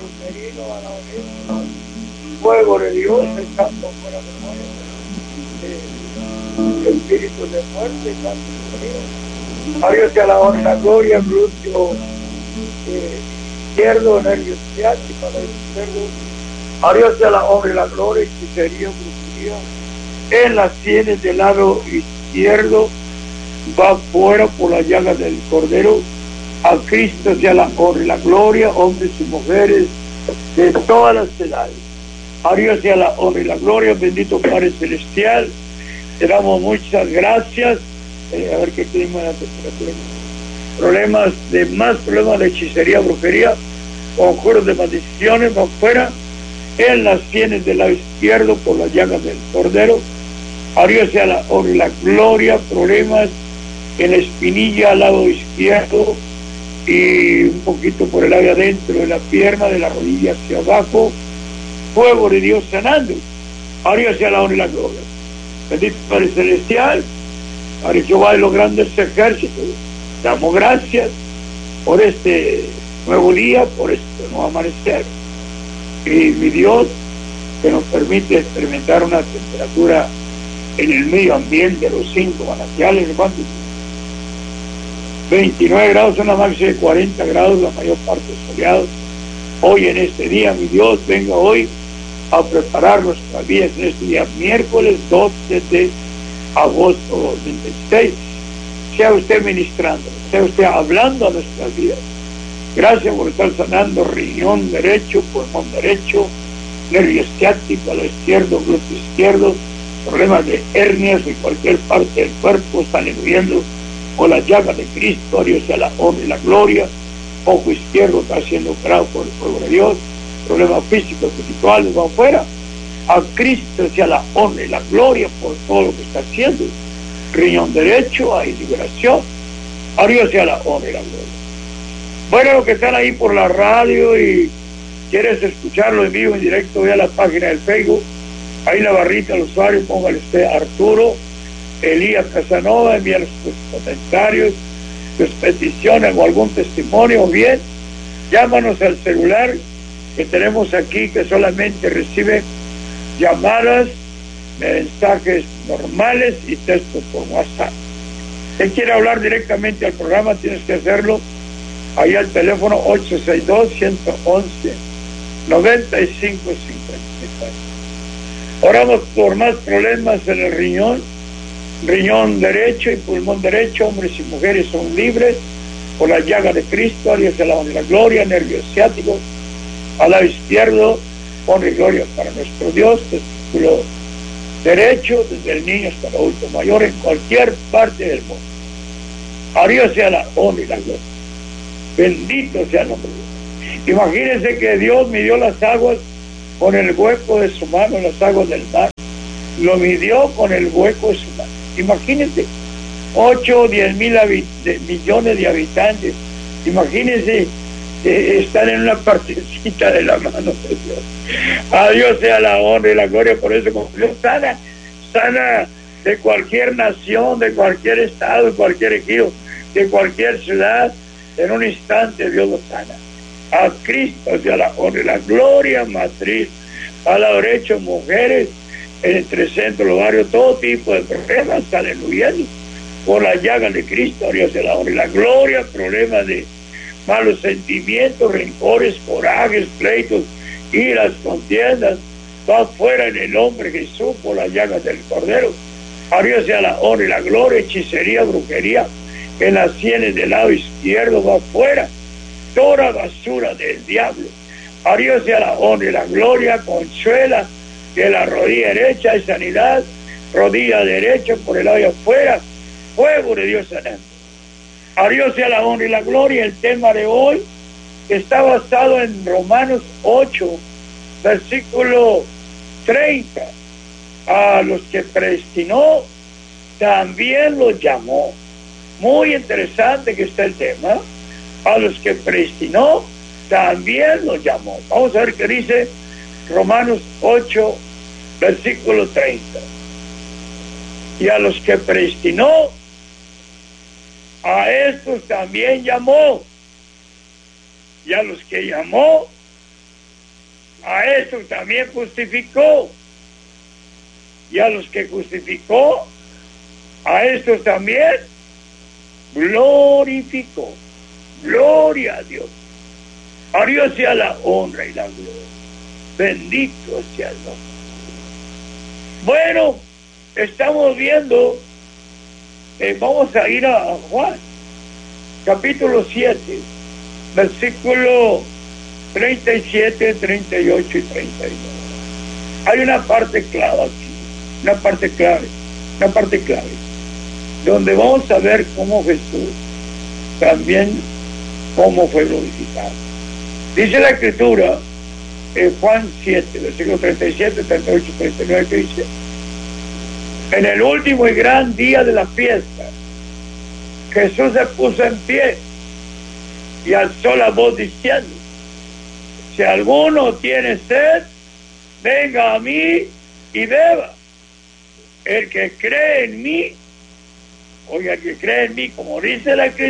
lucerino, a la oreja, fuego de Dios, echando fuera de espíritu de muerte, santo Dios. A Dios sea la honra, la gloria, glúteo izquierdo, nervio ciático, nervio izquierdo. A Dios sea la honra y la gloria, hechicería, brujería. En las sienes del lado izquierdo va fuera por las llagas del Cordero. A Cristo sea la honra y la gloria, hombres y mujeres de todas las edades. A Dios sea la honra y la gloria, bendito Padre Celestial. Te damos muchas gracias. A ver qué clima la temperatura. Más problemas de hechicería, brujería, conjuros de maldiciones, va afuera, en las sienes del lado izquierdo por las llagas del Cordero. A Dios sea la honra y la gloria, problemas en la espinilla al lado izquierdo y un poquito por el lado de adentro de la pierna, de la rodilla hacia abajo, fuego de Dios sanando. A Dios sea la honra y la gloria. Bendito Padre Celestial, Padre Jehová de los grandes ejércitos, damos gracias por este nuevo día, por este nuevo amanecer. Y mi Dios, que nos permite experimentar una temperatura en el medio ambiente de los 5 manantiales, ¿de cuánto? 29 grados, una máxima de 40 grados, la mayor parte soleado. Hoy en este día, mi Dios, venga hoy a preparar nuestras vidas en este día, miércoles 12 de agosto 2016. Sea usted ministrando, sea usted hablando a nuestras vidas. Gracias por estar sanando riñón derecho, pulmón derecho, nervio ciático a lo izquierdo, glúteo izquierdo, problemas de hernias en cualquier parte del cuerpo, están huyendo por las llagas de Cristo. A Dios sea la honra y la gloria. Ojo izquierdo está siendo operado por el fuego de Dios. Problemas físicos, espirituales, van afuera. A Cristo sea la honra y la gloria por todo lo que está haciendo. Riñón derecho, hay liberación. A Dios sea la honra y la gloria. Bueno, los que están ahí por la radio y quieres escucharlo en vivo, en directo, ve a la página del Facebook. Ahí en la barrita del usuario, póngale usted Arturo Elías Casanova, envíale sus comentarios, sus peticiones o algún testimonio, o bien llámanos al celular que tenemos aquí, que solamente recibe llamadas, mensajes normales y textos por WhatsApp. Si quiere hablar directamente al programa, tienes que hacerlo ahí al teléfono 862-111-9554. Oramos por más problemas en el riñón derecho y pulmón derecho. Hombres y mujeres son libres por la llaga de Cristo. A Dios sea la honra y la gloria. Nervio ciático al lado izquierdo, honra y gloria para nuestro Dios. Testículo derecho, desde el niño hasta el adulto mayor, en cualquier parte del mundo. A Dios sea la honra y la gloria. Bendito sea el nombre de Dios. Imagínense que Dios midió las aguas con el hueco de su mano, las aguas del mar. Lo midió con el hueco de su mano. Imagínense, 8 o 10 mil millones de habitantes. Imagínense estar en una partecita de la mano de Dios. A Dios sea la honra y la gloria. Por eso, como Dios sana de cualquier nación, de cualquier estado, de cualquier ejido, de cualquier ciudad, en un instante Dios lo sana. A Cristo sea la honra y la gloria, matriz, a la derecha, mujeres, entre centro, los barrios, todo tipo de problemas, aleluya, por la llaga de Cristo. A Dios sea la honra y la gloria. Problemas de malos sentimientos, rencores, corajes, pleitos, iras, contiendas, va fuera en el nombre de Jesús por las llagas del Cordero. A Dios sea la honra y la gloria. Hechicería, brujería, en las sienes del lado izquierdo va fuera toda basura del diablo. A Dios sea la honra y la gloria. Consuela que la rodilla derecha es sanidad, rodilla derecha por el lado de afuera, fuego de Dios sanando. A Dios sea la honra y la gloria. El tema de hoy está basado en Romanos 8, versículo 30. A los que predestinó, también los llamó. Muy interesante que está el tema. A los que predestinó, también los llamó. Vamos a ver qué dice Romanos 8, versículo 30. Y a los que predestinó, a estos también llamó. Y a los que llamó, a estos también justificó, y a los que justificó, a estos también glorificó. Gloria a Dios. A Dios sea la honra y la gloria. Bendito sea el nombre. Bueno, estamos viendo, vamos a ir a Juan, capítulo 7, versículo 37, 38 y 39. Hay una parte clave aquí, una parte clave, donde vamos a ver cómo Jesús también, cómo fue glorificado. Dice la Escritura, Juan 7, versículo 37, 38 y 39, que dice: en el último y gran día de la fiesta, Jesús se puso en pie y alzó la voz diciendo: si alguno tiene sed, venga a mí y beba. El que cree en mí, oiga, el que cree en mí, como dice la Escritura,